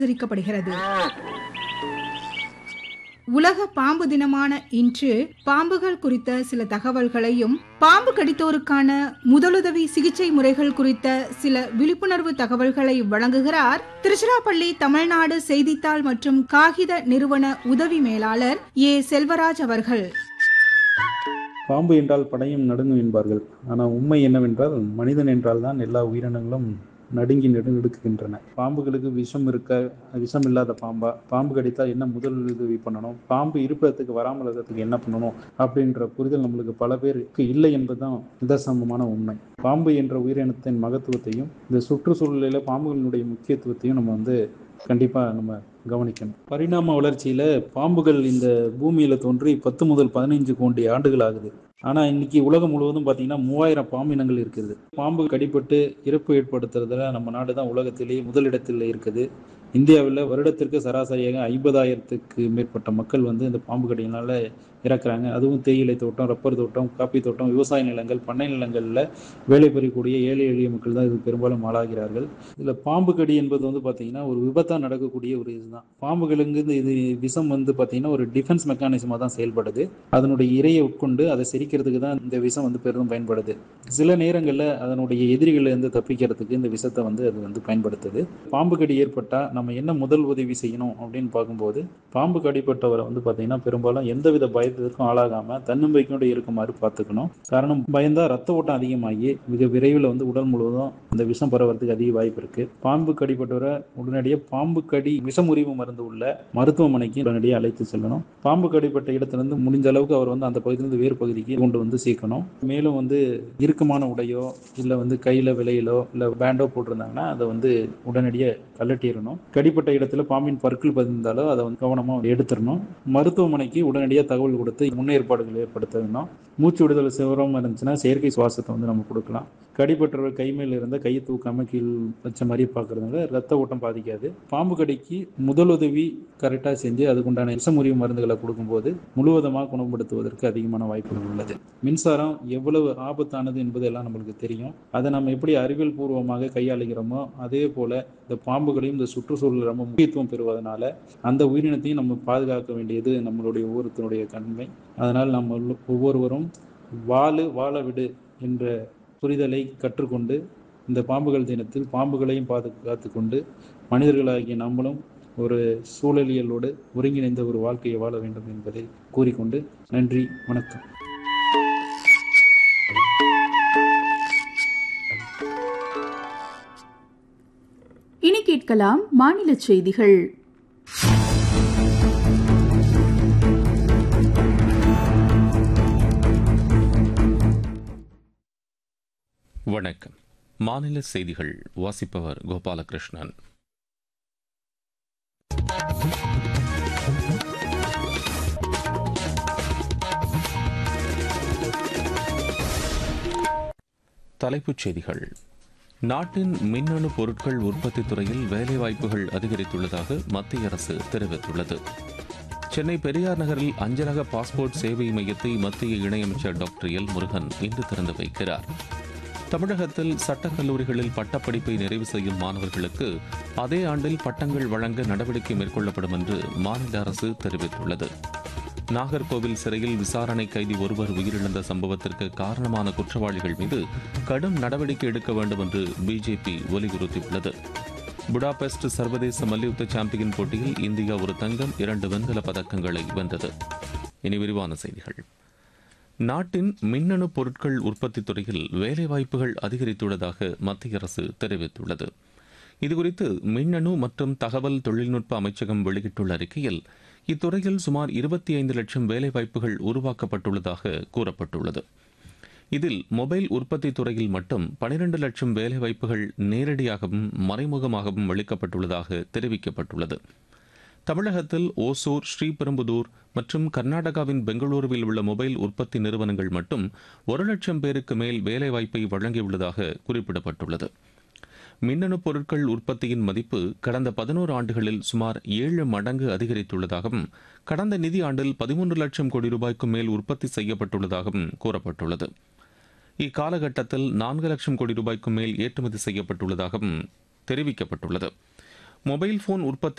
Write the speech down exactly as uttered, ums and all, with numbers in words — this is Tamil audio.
அனுசரிக்கப்படுகிறது. உலக பாம்பு தினமான இன்று பாம்புகள் குறித்த சில தகவல்களையும், பாம்பு கடித்தோருக்கான முதலுதவி சிகிச்சை முறைகள் குறித்த சில விழிப்புணர்வு தகவல்களை வழங்குகிறார் திருச்சிராப்பள்ளி தமிழ்நாடு செய்தித்தாள் மற்றும் காகித நிறுவன உதவி மேலாளர் ஏ செல்வராஜ் அவர்கள். பாம்பு என்றால் படையும் நடுங்கும் என்பார்கள். ஆனால் உண்மை என்னவென்றால், மனிதன் என்றால் தான் எல்லா உயிரினங்களும் நடுங்கி நடுநடுக்குகின்றன. பாம்புகளுக்கு விஷம் இருக்க, விஷம் இல்லாத பாம்பா, பாம்பு கடித்தால் என்ன முதல் உதவி பண்ணணும், பாம்பு இருப்பிடத்துக்கு வராமல் இருக்கிறதுக்கு என்ன பண்ணணும் அப்படின்ற புரிதல் நம்மளுக்கு பல பேருக்கு இல்லை என்பதுதான் நிதர்சனமான உண்மை. பாம்பு என்ற உயிரினத்தின் மகத்துவத்தையும் இந்த சுற்றுச்சூழலில் பாம்புகளினுடைய முக்கியத்துவத்தையும் நம்ம வந்து கண்டிப்பாக நம்ம கவனிக்கணும். பரிணாம வளர்ச்சியில் பாம்புகள் இந்த பூமியில் தோன்றி பத்து முதல் பதினைஞ்சு கோடி ஆண்டுகள் ஆகுது. ஆனால் இன்னைக்கு உலகம் முழுவதும் பார்த்தீங்கன்னா மூவாயிரம் பாம்பு இனங்கள் இருக்குது. பாம்பு கடிப்பட்டு இறப்பு ஏற்படுத்துறதுல நம்ம நாடு தான் உலகத்திலேயே முதலிடத்தில் இருக்குது. இந்தியாவில் வருடத்திற்கு சராசரியாக ஐம்பதாயிரத்துக்கு மேற்பட்ட மக்கள் வந்து இந்த பாம்பு கடியினால் இறக்குறாங்க. அதுவும் தேயிலை தோட்டம், ரப்பர் தோட்டம், காப்பி தோட்டம், விவசாய நிலங்கள், பண்ணை நிலங்களில் வேலை பெறக்கூடிய ஏழை எளிய மக்கள் தான் இது பெரும்பாலும் ஆளாகிறார்கள். இதில் பாம்பு கடி என்பது வந்து பார்த்தீங்கன்னா ஒரு விபத்தாக நடக்கக்கூடிய ஒரு இதுதான். பாம்புகளுக்கு இது விஷம் வந்து பார்த்தீங்கன்னா ஒரு டிஃபென்ஸ் மெக்கானிசமாக தான் செயல்படுது. அதனுடைய இரையை உட்கொண்டு அதை செரிக்கிறதுக்கு தான் இந்த விஷம் வந்து பெரிதும் பயன்படுது. சில நேரங்களில் அதனுடைய எதிரிகளிலிருந்து தப்பிக்கிறதுக்கு இந்த விஷத்தை வந்து அது வந்து பயன்படுத்துது. பாம்பு கடி ஏற்பட்டால் நம்ம என்ன முதல் உதவி செய்யணும் அப்படின்னு பார்க்கும்போது, பாம்பு கடிப்பட்டவரை வந்து பார்த்தீங்கன்னா பெரும்பாலும் எந்தவித பயத்திற்கும் ஆளாகாம தன்னம்பிக்கையோடு இருக்குமாறு பார்த்துக்கணும். காரணம், பயந்தா ரத்த ஓட்டம் அதிகமாகி மிக விரைவில் வந்து உடல் முழுவதும் இந்த விஷம் பரவறதுக்கு அதிக வாய்ப்பு இருக்கு. பாம்பு கடிப்பட்டவரை உடனடியாக பாம்பு கடி விஷமுறிவு மருந்து உள்ள மருத்துவமனைக்கு உடனடியாக அழைத்து செல்லணும். பாம்பு கடிப்பட்ட இடத்திலிருந்து முடிஞ்ச அளவுக்கு அவர் வந்து அந்த பகுதியிலிருந்து வேறு பகுதிக்கு கொண்டு வந்து சேர்க்கணும். மேலும் வந்து இறுக்கமான உடையோ இல்லை வந்து கையில விலையிலோ இல்லை பேண்டோ போட்டிருந்தாங்கன்னா அதை வந்து உடனடியாக கலட்டிடணும். கடிப்பட்ட இடத்துல பாம்பின் பற்கள் பதிந்தாலோ அதை வந்து கவனமாக எடுத்துடணும். மருத்துவமனைக்கு உடனடியாக தகவல் கொடுத்து முன்னேற்பாடுகள் ஏற்படுத்தணும். மூச்சு விடுதல் சிவரம் இருந்துச்சுன்னா செயற்கை சுவாசத்தை வந்து நம்ம கொடுக்கலாம். கடிப்பட்டவர் கை மேல இருந்த கையை தூக்காம கீழ் வச்ச மாதிரி பார்க்கறதுனால ரத்த ஓட்டம் பாதிக்காது. பாம்பு கடிக்கு முதலுதவி கரெக்டாக செஞ்சு அதுக்குண்டான விஷமுறிவு மருந்துகளை கொடுக்கும்போது முழுவதுமாக குணப்படுத்துவதற்கு அதிகமான வாய்ப்புகள் உள்ளது. மின்சாரம் எவ்வளவு ஆபத்தானது என்பது எல்லாம் நம்மளுக்கு தெரியும். அதை நம்ம எப்படி அறிவியல் பூர்வமாக கையாளுகிறோமோ அதே போல இந்த பாம்புகளையும் இந்த சுற்றுச்சூழல் ரொம்ப முக்கியத்துவம் பெறுவதனால அந்த உயிரினத்தையும் நம்ம பாதுகாக்க வேண்டியது நம்மளுடைய ஒவ்வொருத்தருடைய கடமை. அதனால் நம்ம ஒவ்வொருவரும் வாழு வாழ விடு என்ற புரிதலை கற்றுக்கொண்டு இந்த பாம்புகள் தினத்தில் பாம்புகளையும் பாதுகாத்து கொண்டு மனிதர்களாகிய நம்மளும் ஒரு சூழலியலோடு ஒருங்கிணைந்த ஒரு வாழ்க்கையை வாழ வேண்டும் என்பதை கூறிக்கொண்டு நன்றி, வணக்கம். இனி கேட்கலாம் மாநில செய்திகள். வணக்கம். மாநில செய்திகள் வாசிப்பவர் கோபாலகிருஷ்ணன். தலைப்புச் செய்திகள். நாட்டின் மின்னணு பொருட்கள் உற்பத்தி துறையில் வேலைவாய்ப்புகள் அதிகரித்துள்ளதாக மத்திய அரசு தெரிவித்துள்ளது. சென்னை பெரியார் நகரில் அஞ்சலக பாஸ்போர்ட் சேவை மையத்தை மத்திய இணையமைச்சர் டாக்டர் எல் முருகன் இன்று திறந்து வைக்கிறார். தமிழகத்தில் சட்டக் கல்லூரிகளில் பட்டப்படிப்பை நிறைவு செய்யும் மாணவர்களுக்கு அதே ஆண்டில் பட்டங்கள் வழங்க நடவடிக்கை மேற்கொள்ளப்படும் என்று மாநில அரசு தெரிவித்துள்ளது. நாகர்கோவில் சிறையில் விசாரணை கைதி ஒருவர் உயிரிழந்த சம்பவத்திற்கு காரணமான குற்றவாளிகள் மீது கடும் நடவடிக்கை எடுக்க வேண்டும் என்று பிஜேபி வலியுறுத்தியுள்ளது. புடாபெஸ்ட் சர்வதேச மல்யுத்த சாம்பியன் போட்டியில் இந்தியா ஒரு தங்கம், இரண்டு வெண்கல பதக்கங்களை வென்றது. இனி விரிவான செய்திகள். நாட்டின் மின்னணு பொருட்கள் உற்பத்தி துறையில் வேலைவாய்ப்புகள் அதிகரித்துள்ளதாக மத்திய அரசு தெரிவித்துள்ளது. இதுகுறித்து மின்னணு மற்றும் தகவல் தொழில்நுட்ப அமைச்சகம் வெளியிட்டுள்ள அறிக்கையில் இத்துறையில் சுமார் இருபத்தி ஐந்து லட்சம் வேலைவாய்ப்புகள் உருவாக்கப்பட்டுள்ளதாக கூறப்பட்டுள்ளது. இதில் மொபைல் உற்பத்தி துறையில் மட்டும் பனிரண்டு லட்சம் வேலைவாய்ப்புகள் நேரடியாகவும் மறைமுகமாகவும் அளிக்கப்பட்டுள்ளதாக தெரிவிக்கப்பட்டுள்ளது. தமிழகத்தில் ஓசூர், ஸ்ரீபெரும்புதூர் மற்றும் கர்நாடகாவின் பெங்களூருவில் உள்ள மொபைல் உற்பத்தி நிறுவனங்கள் மட்டும் ஒரு லட்சம் பேருக்கு மேல் வேலைவாய்ப்பை வழங்கியுள்ளதாக குறிப்பிடப்பட்டுள்ளது. மின்னணு பொருட்கள் உற்பத்தியின் மதிப்பு கடந்த பதினோரு ஆண்டுகளில் சுமார் ஏழு மடங்கு அதிகரித்துள்ளதாகவும் கடந்த நிதி ஆண்டில் பதிமூன்று லட்சம் கோடி ரூபாய்க்கும் மேல் உற்பத்தி செய்யப்பட்டுள்ளதாகவும் கூறப்பட்டுள்ளது. இக்காலகட்டத்தில் நான்கு லட்சம் கோடி ரூபாய்க்கும் மேல் ஏற்றுமதி செய்யப்பட்டுள்ளதாகவும் தெரிவிக்கப்பட்டுள்ளது. மொபைல் போன் உற்பத்தி